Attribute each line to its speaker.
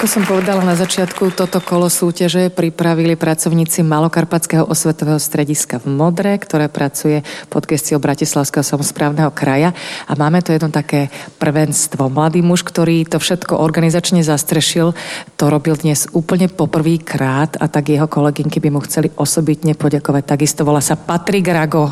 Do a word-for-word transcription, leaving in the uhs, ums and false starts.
Speaker 1: Ako som povedala na začiatku, toto kolo súťaže pripravili pracovníci Malokarpatského osvetového strediska v Modre, ktoré pracuje pod gestiou Bratislavského samosprávneho kraja. A máme tu jedno také prvenstvo. Mladý muž, ktorý to všetko organizačne zastrešil, to robil dnes úplne poprvýkrát a tak jeho kolegynky by mu chceli osobitne poďakovať. Takisto volá sa Patrik Rago.